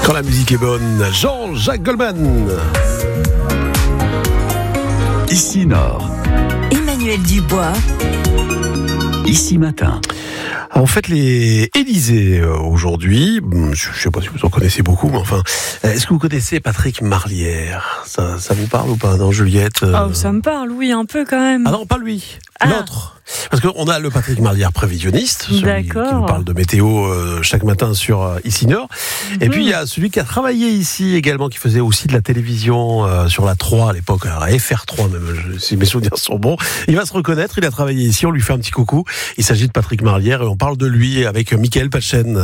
Quand la musique est bonne, Jean-Jacques Goldman. Ici Nord. Emmanuel Dubois. Ici Matin. On fête les Élysées aujourd'hui. Je ne sais pas si vous en connaissez beaucoup, mais enfin, est-ce que vous connaissez Patrick Marlière ? Ça vous parle ou pas, non, Juliette ? Oh, ça me parle, oui, un peu quand même. Ah non, pas lui, l'autre. Parce qu'on a le Patrick Marlière prévisionniste, celui qui nous parle de météo chaque matin sur Ici Nord. Et puis il y a celui qui a travaillé ici également, qui faisait aussi de la télévision sur la 3 à l'époque, alors la FR3 même, si mes souvenirs sont bons. Il va se reconnaître, il a travaillé ici, on lui fait un petit coucou. Il s'agit de Patrick Marlière et on parle de lui avec Mickaël Pachen.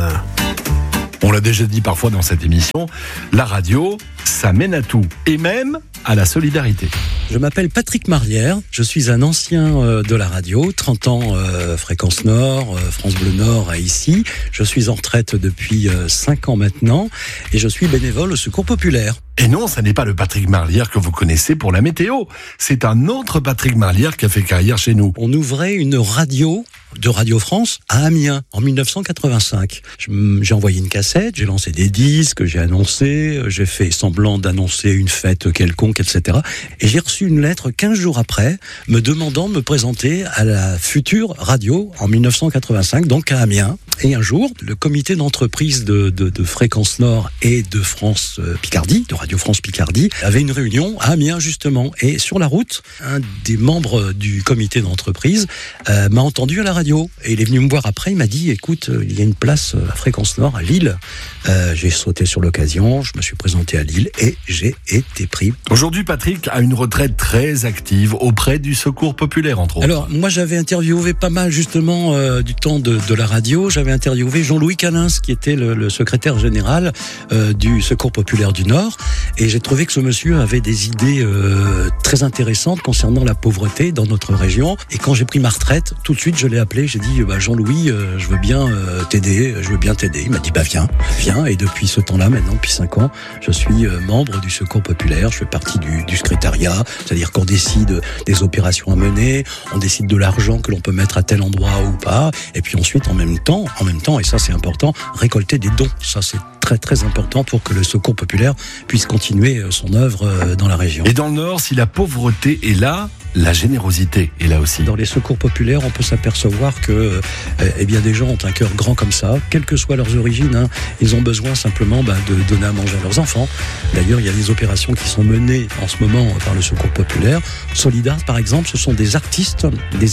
On l'a déjà dit parfois dans cette émission, la radio, ça mène à tout, et même à la solidarité. Je m'appelle Patrick Marlière, je suis un ancien de la radio, 30 ans Fréquence Nord, France Bleu Nord à ici. Je suis en retraite depuis 5 ans maintenant et je suis bénévole au Secours Populaire. Et non, ça n'est pas le Patrick Marlière que vous connaissez pour la météo. C'est un autre Patrick Marlière qui a fait carrière chez nous. On ouvrait une radio de Radio France à Amiens en 1985. J'ai envoyé une cassette, j'ai lancé des disques, j'ai annoncé, j'ai fait semblant d'annoncer une fête quelconque, etc. Et j'ai reçu une lettre 15 jours après me demandant de me présenter à la future radio en 1985, donc à Amiens. Et un jour, le comité d'entreprise de Fréquence Nord et de France Picardie, de Radio France Picardie, avait une réunion à Amiens justement. Et sur la route, un des membres du comité d'entreprise m'a entendu à la radio. Et il est venu me voir après, il m'a dit, écoute, il y a une place à Fréquence Nord à Lille. J'ai sauté sur l'occasion, je me suis présenté à Lille et j'ai été pris. Aujourd'hui, Patrick a une retraite très active auprès du Secours Populaire, entre autres. Alors, moi, j'avais interviewé pas mal, justement, du temps de la radio. J'avais interviewé Jean-Louis Calins, qui était le secrétaire général du Secours Populaire du Nord. Et j'ai trouvé que ce monsieur avait des idées très intéressantes concernant la pauvreté dans notre région. Et quand j'ai pris ma retraite, tout de suite, je l'ai appelé. J'ai dit, Jean-Louis, je veux bien t'aider. Il m'a dit, viens. Et depuis ce temps-là, maintenant, depuis 5 ans, je suis membre du Secours Populaire. Je fais partie du secrétariat. C'est-à-dire qu'on décide des opérations à mener, on décide de l'argent que l'on peut mettre à tel endroit ou pas. Et puis ensuite, en même temps, et ça c'est important, récolter des dons. Ça c'est très très important pour que le Secours Populaire puisse continuer son œuvre dans la région. Et dans le Nord, si la pauvreté est là, la générosité est là aussi. Dans les secours populaires, on peut s'apercevoir que des gens ont un cœur grand comme ça, quelles que soient leurs origines. Ils ont besoin simplement de donner à manger à leurs enfants. D'ailleurs, il y a des opérations qui sont menées en ce moment par le Secours Populaire. Solidart, par exemple, ce sont des artistes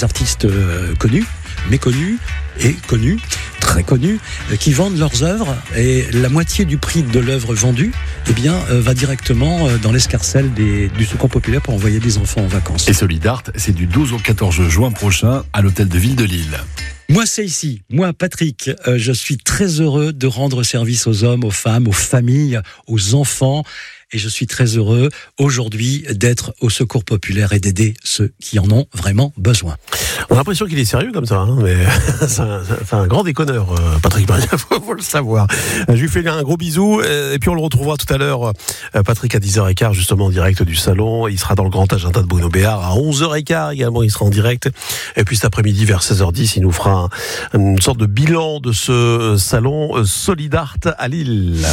connus, méconnus et connus, très connus, qui vendent leurs œuvres, et la moitié du prix de l'œuvre vendue va directement dans l'escarcelle du Secours Populaire pour envoyer des enfants en vacances. Et Solidart, c'est du 12 au 14 juin prochain à l'hôtel de ville de Lille. Moi, c'est ici. Moi, Patrick, je suis très heureux de rendre service aux hommes, aux femmes, aux familles, aux enfants. Et je suis très heureux aujourd'hui d'être au Secours Populaire et d'aider ceux qui en ont vraiment besoin. On a l'impression qu'il est sérieux comme ça, mais c'est un grand déconneur, Patrick Marlière, faut le savoir. Je lui fais un gros bisou, et puis on le retrouvera tout à l'heure, Patrick, à 10h15, justement en direct du salon. Il sera dans le grand agenda de Bruno Béard à 11h15 également, il sera en direct. Et puis cet après-midi, vers 16h10, il nous fera une sorte de bilan de ce salon Solidart à Lille.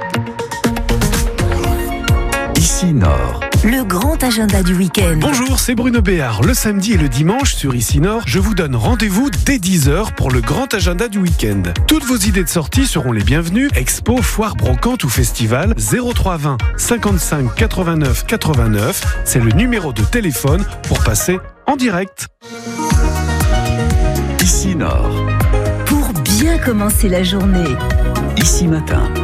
Ici Nord. Le grand agenda du week-end. Bonjour, c'est Bruno Béard. Le samedi et le dimanche sur Ici Nord, je vous donne rendez-vous dès 10h pour le grand agenda du week-end. Toutes vos idées de sortie seront les bienvenues. Expo, foire, brocante ou festival. 0320 55 89 89. C'est le numéro de téléphone pour passer en direct. Ici Nord. Pour bien commencer la journée. Ici Matin.